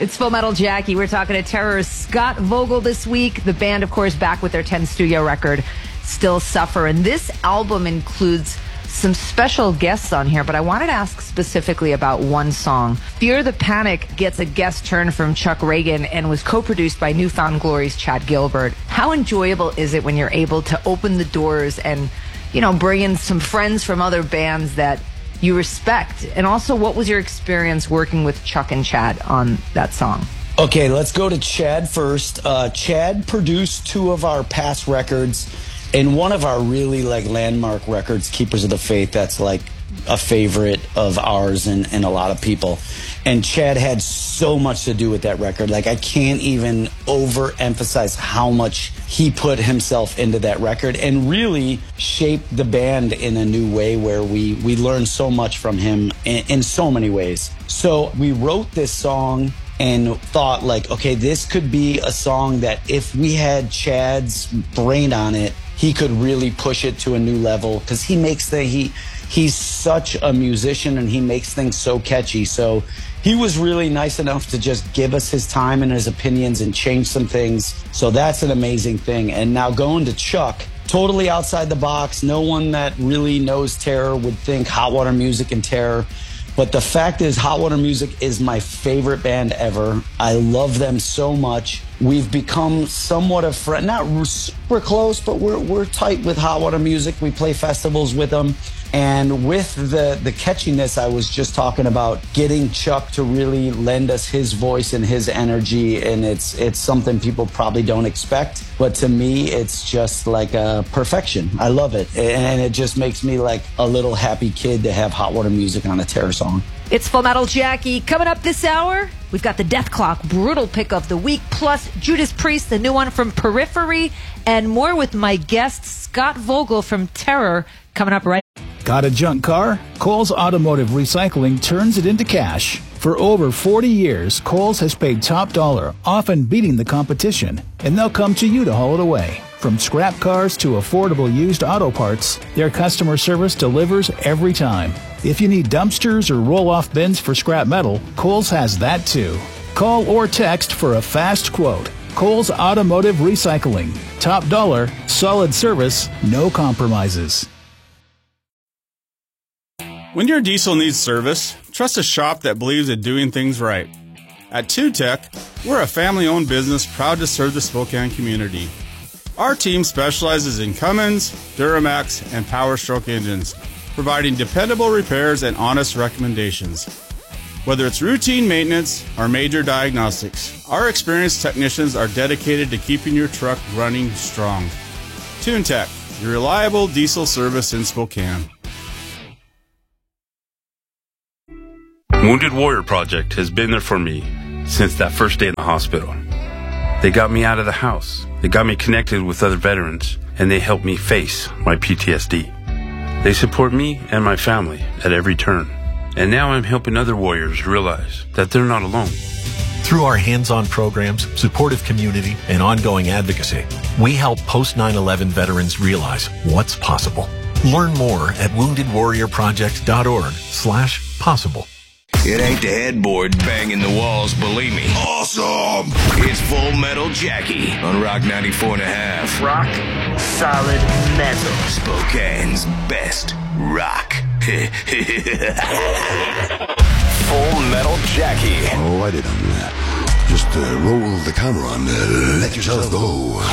It's Full Metal Jackie. We're talking to Terror's Scott Vogel this week. The band, of course, back with their 10th studio record, Still Suffer. And this album includes some special guests on here, but I wanted to ask specifically about one song. Fear the Panic gets a guest turn from Chuck Reagan and was co-produced by New Found Glory's Chad Gilbert. How enjoyable is it when you're able to open the doors and, bring in some friends from other bands that you respect? And also, what was your experience working with Chuck and Chad on that song? Okay, let's go to Chad first. Chad produced two of our past records and one of our really landmark records, Keepers of the Faith, that's like a favorite of ours and a lot of people. And Chad had so much to do with that record. I can't even overemphasize how much he put himself into that record and really shaped the band in a new way where we learned so much from him in so many ways. So we wrote this song and thought okay, this could be a song that if we had Chad's brain on it, he could really push it to a new level because he's such a musician and he makes things so catchy. So he was really nice enough to just give us his time and his opinions and change some things. So that's an amazing thing. And now going to Chuck, totally outside the box. No one that really knows Terror would think Hot Water Music and Terror. But the fact is, Hot Water Music is my favorite band ever. I love them so much. We've become somewhat of friends, not super close, but we're tight with Hot Water Music. We play festivals with them. And with the catchiness I was just talking about, getting Chuck to really lend us his voice and his energy, and it's something people probably don't expect. But to me, it's just like a perfection. I love it. And it just makes me like a little happy kid to have Hot Water Music on a Terror song. It's Full Metal Jackie. Coming up this hour, we've got the Death Clock Brutal Pick of the Week, plus Judas Priest, the new one from Periphery, and more with my guest, Scott Vogel from Terror, coming up right. Got a junk car? Kohl's Automotive Recycling turns it into cash. For over 40 years, Kohl's has paid top dollar, often beating the competition, and they'll come to you to haul it away. From scrap cars to affordable used auto parts, their customer service delivers every time. If you need dumpsters or roll-off bins for scrap metal, Kohl's has that too. Call or text for a fast quote. Kohl's Automotive Recycling. Top dollar, solid service, no compromises. When your diesel needs service, trust a shop that believes in doing things right. At TuTech, we're a family-owned business proud to serve the Spokane community. Our team specializes in Cummins, Duramax, and Power Stroke engines, providing dependable repairs and honest recommendations. Whether it's routine maintenance or major diagnostics, our experienced technicians are dedicated to keeping your truck running strong. TuneTech, your reliable diesel service in Spokane. Wounded Warrior Project has been there for me since that first day in the hospital. They got me out of the house. They got me connected with other veterans, and they helped me face my PTSD. They support me and my family at every turn. And now I'm helping other warriors realize that they're not alone. Through our hands-on programs, supportive community, and ongoing advocacy, we help post-9/11 veterans realize what's possible. Learn more at woundedwarriorproject.org/possible. It ain't the headboard banging the walls, believe me. Awesome! It's Full Metal Jackie on Rock 94.5. Rock solid metal. Spokane's best rock. Full Metal Jackie. Oh, I didn't. Just roll the camera and let yourself go.